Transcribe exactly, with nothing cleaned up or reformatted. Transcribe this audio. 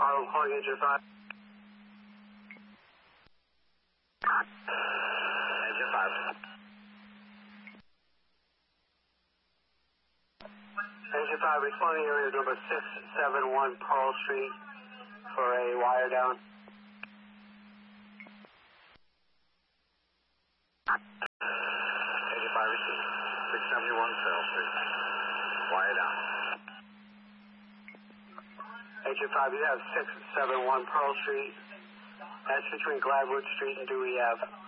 Harlem calling engine five. Engine five. Engine five responding area number six seven one Pearl Street for a wire down. Engine five receiving. six seventy-one Pearl Street. Wire down. Engine five, you have six seven one Pearl Street. That's between Gladwood Street and Dewey Avenue.